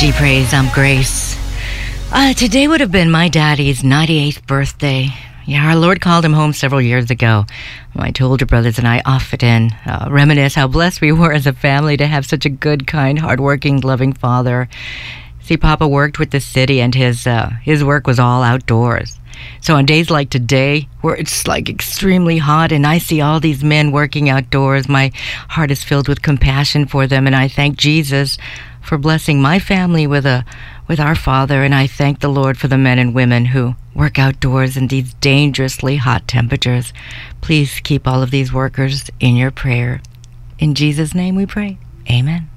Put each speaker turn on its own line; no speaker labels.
Praise, I'm Grace. Today would have been my daddy's 98th birthday. Yeah, our Lord called him home several years ago. My two older brothers and I often reminisce how blessed we were as a family to have such a good, kind, hardworking, loving father. See, Papa worked with the city, and his work was all outdoors. So on days like today, where it's like extremely hot and I see all these men working outdoors, my heart is filled with compassion for them, and I thank Jesus for blessing my family with our Father, and I thank the Lord for the men and women who work outdoors in these dangerously hot temperatures. Please keep all of these workers in your prayer. In Jesus' name we pray. Amen.